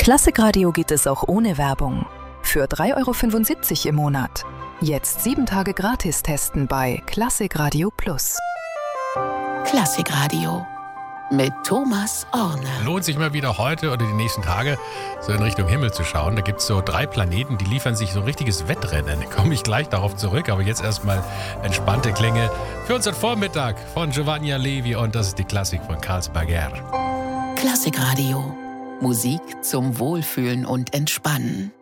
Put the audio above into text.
Klassikradio geht es auch ohne Werbung. Für 3,75 € im Monat. Jetzt 7 Tage gratis testen bei Klassikradio Plus. Klassikradio mit Thomas Orne. Lohnt sich mal wieder heute oder die nächsten Tage so in Richtung Himmel zu schauen. Da gibt es so 3 Planeten, die liefern sich so ein richtiges Wettrennen. Da komme ich gleich darauf zurück, aber jetzt erstmal entspannte Klänge für unseren Vormittag von Giovanni Allevi und das ist die Klassik von Carl Berger. Klassikradio. Musik zum Wohlfühlen und Entspannen.